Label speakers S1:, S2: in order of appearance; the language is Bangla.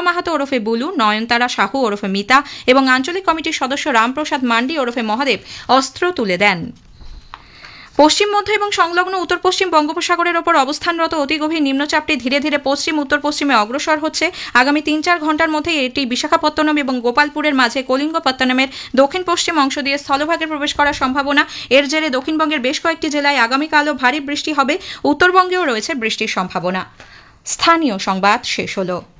S1: মাহাতো ওরফে বুলু, নয়নতারা সাহু ওরফে মিতা এবং আঞ্চলিক কমিটির সদস্য রামপ্রসাদ মান্ডি ওরফে মহাদেব অস্ত্র তুলে দেন। পশ্চিম মধ্য এবং সংলগ্ন উত্তর পশ্চিম বঙ্গোপসাগরের ওপর অবস্থানরত অতি গভীর নিম্নচাপটি ধীরে ধীরে পশ্চিম উত্তর পশ্চিমে অগ্রসর হচ্ছে। আগামী ৩-৪ ঘন্টার মধ্যে এটি বিশাখাপত্তনম এবং গোপালপুরের মাঝে কলিঙ্গপত্তনমের দক্ষিণ পশ্চিম অংশ দিয়ে স্থলভাগে প্রবেশ করার সম্ভাবনা। এর জেরে দক্ষিণবঙ্গের বেশ কয়েকটি জেলায় আগামীকালও ভারী বৃষ্টি হবে। উত্তরবঙ্গেও রয়েছে বৃষ্টির সম্ভাবনা। স্থানীয় সংবাদ শেষ হলো।